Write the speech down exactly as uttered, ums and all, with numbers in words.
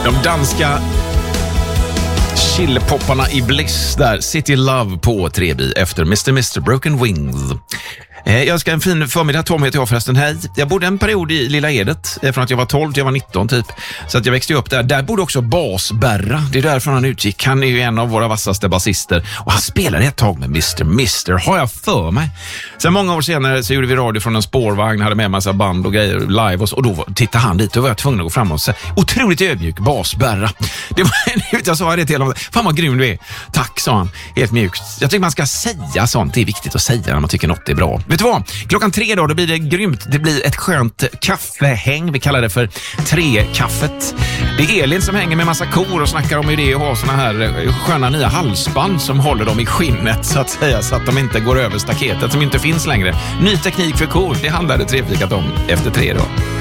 De danska chillpopparna i Bliss där. City Love på tre B efter mister mister Broken Wings. Jag ska en fin förmiddag. Tom heter jag förresten. Hej. Jag bodde en period i Lilla Edet från att jag var tolv till jag var nitton typ. Så att jag växte upp där. Där bodde också Bas Berra. Det är därifrån han utgick. Han är ju en av våra vassaste basister. Och han spelade ett tag med mister mister har jag för mig. Sen många år senare så gjorde vi radio från en spårvagn. Hade med en massa band och grejer live. Och, så, och då tittade han dit och var jag tvungen att gå fram och säga otroligt ödmjuk Bas Berra. Det var en jag sa det till honom. Fan vad grym du är. Tack, sa han. Helt mjukt. Jag tycker man ska säga sånt. Det är viktigt att säga när man tycker något är bra. Vet du vad? Klockan tre då, då blir det grymt. Det blir ett skönt kaffehäng. Vi kallar det för tre-kaffet. Det är Elin som hänger med massa kor och snackar om hur det är att ha såna här sköna nya halsband som håller dem i skinnet så att säga, så att de inte går över staketet som inte finns längre. Ny teknik för kor, det handlade Trefikat om efter tre då.